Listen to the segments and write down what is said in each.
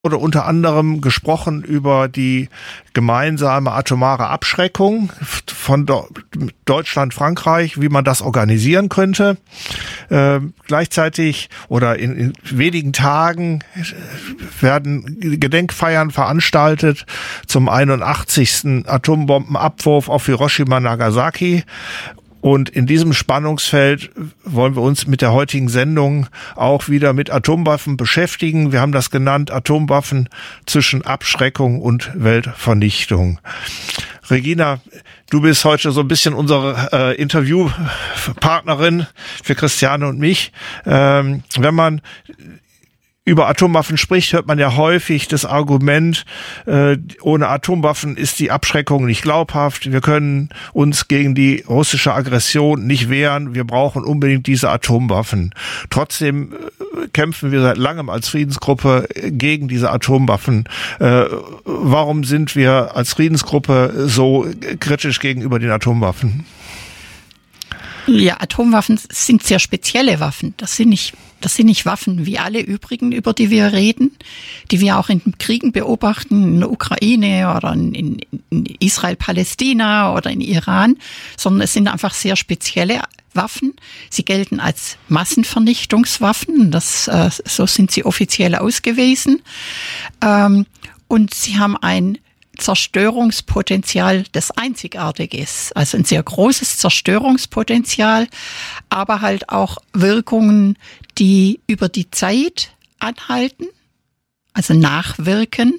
wurde unter anderem gesprochen über die gemeinsame atomare Abschreckung von Deutschland, Frankreich, wie man das organisieren könnte. Gleichzeitig oder in wenigen Tagen werden Gedenkfeiern veranstaltet zum 81. Atombombenabwurf auf Hiroshima, Nagasaki. Und in diesem Spannungsfeld wollen wir uns mit der heutigen Sendung auch wieder mit Atomwaffen beschäftigen. Wir haben das genannt, Atomwaffen zwischen Abschreckung und Weltvernichtung. Regina, du bist heute so ein bisschen unsere Interviewpartnerin für Christiane und mich. Wenn man über Atomwaffen spricht, hört man ja häufig das Argument, ohne Atomwaffen ist die Abschreckung nicht glaubhaft. Wir können uns gegen die russische Aggression nicht wehren. Wir brauchen unbedingt diese Atomwaffen. Trotzdem kämpfen wir seit langem als Friedensgruppe gegen diese Atomwaffen. Warum sind wir als Friedensgruppe so kritisch gegenüber den Atomwaffen? Ja, Atomwaffen sind sehr spezielle Waffen. Das sind nicht Waffen wie alle übrigen, über die wir reden, die wir auch in Kriegen beobachten, in der Ukraine oder in Israel-Palästina oder in Iran, sondern es sind einfach sehr spezielle Waffen. Sie gelten als Massenvernichtungswaffen, so sind sie offiziell ausgewiesen. Und sie haben ein Zerstörungspotenzial, das einzigartig ist. Also ein sehr großes Zerstörungspotenzial, aber halt auch Wirkungen, die über die Zeit anhalten, also nachwirken,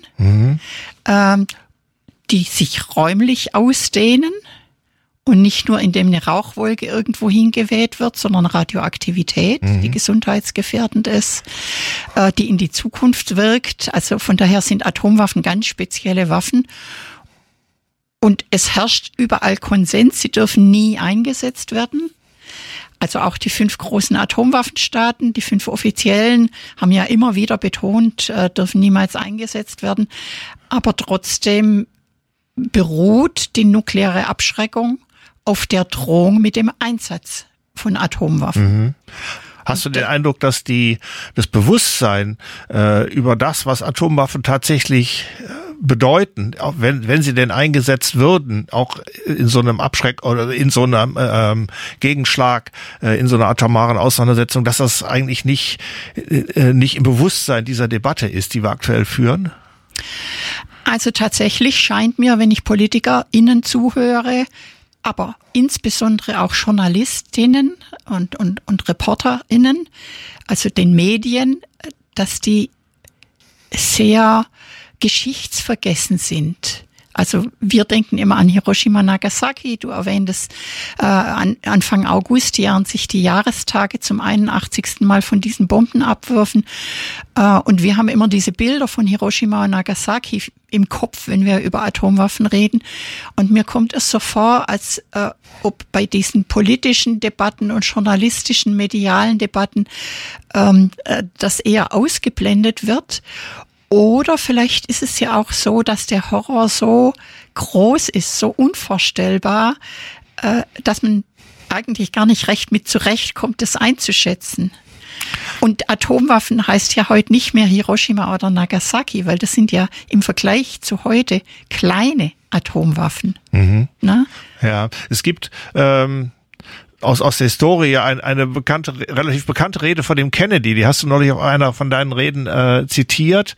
die sich räumlich ausdehnen und nicht nur indem eine Rauchwolke irgendwo hingeweht wird, sondern Radioaktivität, die gesundheitsgefährdend ist, die in die Zukunft wirkt. Also von daher sind Atomwaffen ganz spezielle Waffen. Und es herrscht überall Konsens, sie dürfen nie eingesetzt werden. Also auch die 5 großen Atomwaffenstaaten, die 5 offiziellen, haben ja immer wieder betont, dürfen niemals eingesetzt werden. Aber trotzdem beruht die nukleare Abschreckung auf der Drohung mit dem Einsatz von Atomwaffen. Hast du den Eindruck, dass das Bewusstsein über das, was Atomwaffen tatsächlich bedeuten, auch wenn sie denn eingesetzt würden, auch in so einem oder in so einem Gegenschlag, in so einer atomaren Auseinandersetzung, dass das eigentlich nicht im Bewusstsein dieser Debatte ist, die wir aktuell führen? Also tatsächlich scheint mir, wenn ich PolitikerInnen zuhöre, aber insbesondere auch JournalistInnen und ReporterInnen, also den Medien, dass die sehr geschichtsvergessen sind. Also wir denken immer an Hiroshima, Nagasaki. Du erwähntest Anfang August jähren sich die Jahrestage zum 81. Mal von diesen Bombenabwürfen. Und wir haben immer diese Bilder von Hiroshima und Nagasaki im Kopf, wenn wir über Atomwaffen reden. Und mir kommt es so vor, als ob bei diesen politischen Debatten und journalistischen, medialen Debatten das eher ausgeblendet wird. Oder vielleicht ist es ja auch so, dass der Horror so groß ist, so unvorstellbar, dass man eigentlich gar nicht recht mit zurechtkommt, das einzuschätzen. Und Atomwaffen heißt ja heute nicht mehr Hiroshima oder Nagasaki, weil das sind ja im Vergleich zu heute kleine Atomwaffen. Na? Ja, es gibt aus der Historie eine relativ bekannte Rede von dem Kennedy, die hast du neulich auf einer von deinen Reden zitiert.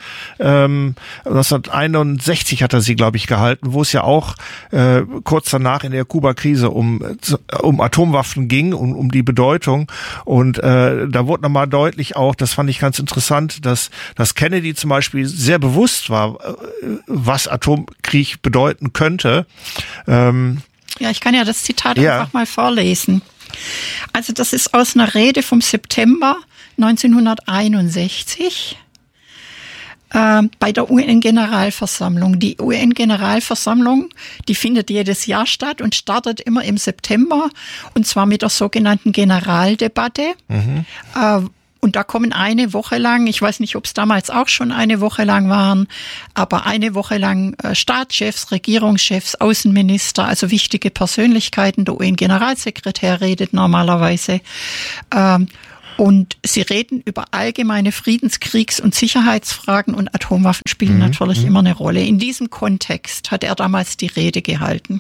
1961 hat er sie, glaube ich, gehalten, wo es ja auch kurz danach in der Kuba-Krise um Atomwaffen ging, um die Bedeutung. Und da wurde nochmal deutlich auch, das fand ich ganz interessant, dass Kennedy zum Beispiel sehr bewusst war, was Atomkrieg bedeuten könnte. Ja, ich kann ja das Zitat einfach mal vorlesen. Also das ist aus einer Rede vom September 1961 bei der UN-Generalversammlung. Die UN-Generalversammlung, die findet jedes Jahr statt und startet immer im September, und zwar mit der sogenannten Generaldebatte. Und da kommen eine Woche lang, ich weiß nicht, ob es damals auch schon eine Woche lang waren, aber eine Woche lang Staatschefs, Regierungschefs, Außenminister, also wichtige Persönlichkeiten. Der UN-Generalsekretär redet normalerweise. Und sie reden über allgemeine Friedens-, Kriegs- und Sicherheitsfragen und Atomwaffen spielen natürlich immer eine Rolle. In diesem Kontext hat er damals die Rede gehalten.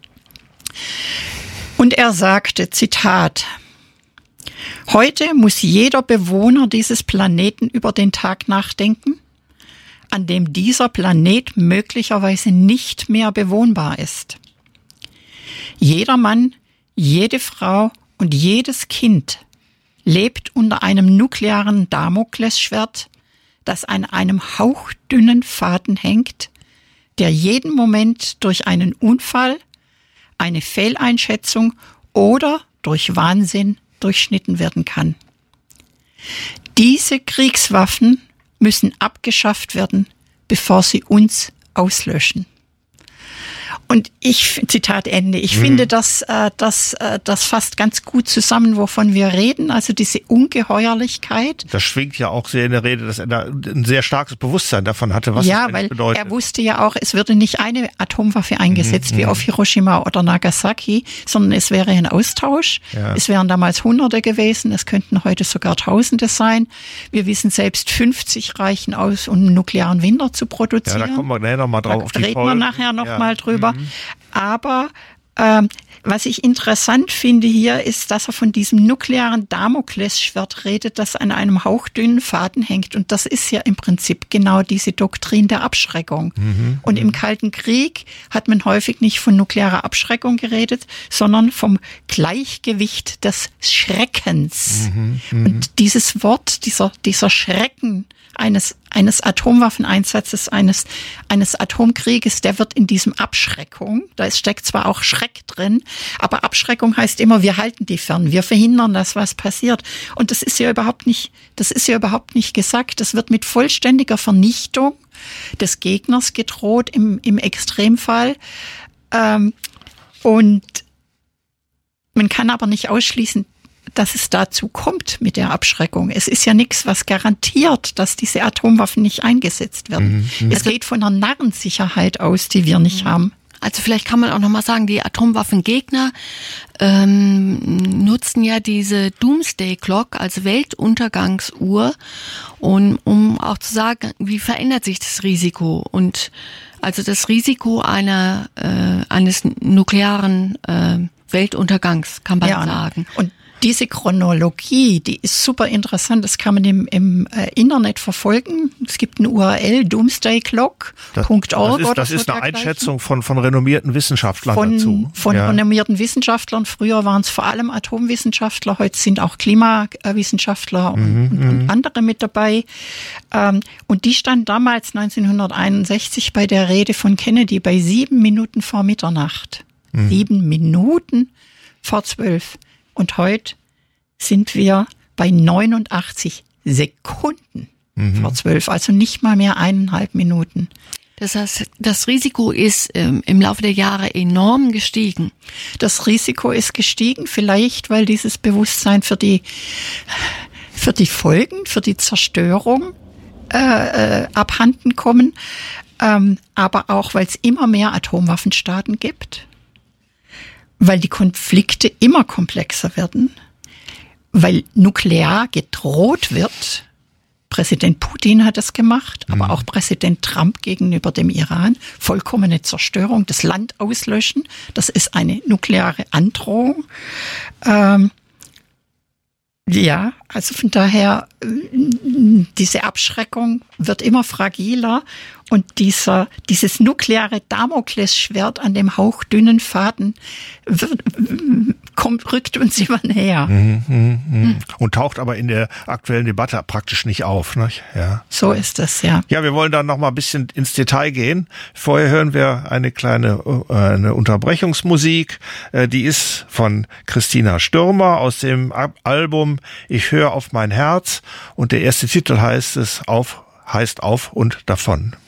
Und er sagte, Zitat, heute muss jeder Bewohner dieses Planeten über den Tag nachdenken, an dem dieser Planet möglicherweise nicht mehr bewohnbar ist. Jeder Mann, jede Frau und jedes Kind lebt unter einem nuklearen Damoklesschwert, das an einem hauchdünnen Faden hängt, der jeden Moment durch einen Unfall, eine Fehleinschätzung oder durch Wahnsinn durchschnitten werden kann. Diese Kriegswaffen müssen abgeschafft werden, bevor sie uns auslöschen. Und Zitat Ende, ich finde, das fasst ganz gut zusammen, wovon wir reden, also diese Ungeheuerlichkeit. Das schwingt ja auch sehr in der Rede, dass er da ein sehr starkes Bewusstsein davon hatte, was ja, es weil bedeutet. Er wusste ja auch, es würde nicht eine Atomwaffe eingesetzt wie auf Hiroshima oder Nagasaki, sondern es wäre ein Austausch. Ja. Es wären damals Hunderte gewesen, es könnten heute sogar Tausende sein. Wir wissen, selbst 50 reichen aus, um einen nuklearen Winter zu produzieren. Ja, da kommen wir nachher nochmal drauf auf die Folge. Da reden wir nachher nochmal drüber. Aber was ich interessant finde hier, ist, dass er von diesem nuklearen Damoklesschwert redet, das an einem hauchdünnen Faden hängt. Und das ist ja im Prinzip genau diese Doktrin der Abschreckung. Und im Kalten Krieg hat man häufig nicht von nuklearer Abschreckung geredet, sondern vom Gleichgewicht des Schreckens. Und dieses Wort, dieser Schrecken eines Atomwaffeneinsatzes, eines Atomkrieges, der wird in diesem Abschreckung, da steckt zwar auch Schreck drin, aber Abschreckung heißt immer, wir halten die fern, wir verhindern, dass was passiert. Und das ist ja überhaupt nicht gesagt. Das wird mit vollständiger Vernichtung des Gegners gedroht im Extremfall. Und man kann aber nicht ausschließen, dass es dazu kommt mit der Abschreckung. Es ist ja nichts, was garantiert, dass diese Atomwaffen nicht eingesetzt werden. Es geht von einer Narrensicherheit aus, die wir nicht haben. Also vielleicht kann man auch nochmal sagen, die Atomwaffengegner nutzen ja diese Doomsday Clock als Weltuntergangsuhr, um auch zu sagen, wie verändert sich das Risiko. Und also das Risiko eines nuklearen Weltuntergangs, kann man sagen. Und diese Chronologie, die ist super interessant. Das kann man im Internet verfolgen. Es gibt eine URL, doomsdayclock.org. Das ist eine Einschätzung von renommierten Wissenschaftlern dazu. Von renommierten Wissenschaftlern. Früher waren es vor allem Atomwissenschaftler. Heute sind auch Klimawissenschaftler und andere mit dabei. Und die stand damals 1961 bei der Rede von Kennedy bei 7 Minuten vor Mitternacht. 7 Minuten vor 12. Und heute sind wir bei 89 Sekunden vor 12, also nicht mal mehr 1,5 Minuten. Das heißt, das Risiko ist im Laufe der Jahre enorm gestiegen. Das Risiko ist gestiegen, vielleicht weil dieses Bewusstsein für die Folgen, für die Zerstörung abhanden kommen, aber auch weil es immer mehr Atomwaffenstaaten gibt. Weil die Konflikte immer komplexer werden, weil nuklear gedroht wird. Präsident Putin hat das gemacht, aber auch Präsident Trump gegenüber dem Iran. Vollkommene Zerstörung, das Land auslöschen, das ist eine nukleare Androhung. Ja, also von daher, diese Abschreckung wird immer fragiler und dieses nukleare Damoklesschwert an dem hauchdünnen Faden rückt uns immer näher. Und taucht aber in der aktuellen Debatte praktisch nicht auf. Nicht? Ja. So ist es, ja. Ja, wir wollen dann noch mal ein bisschen ins Detail gehen. Vorher hören wir eine kleine eine Unterbrechungsmusik. Die ist von Christina Stürmer aus dem Album Ich höre auf mein Herz. Und der erste Titel heißt Auf und davon.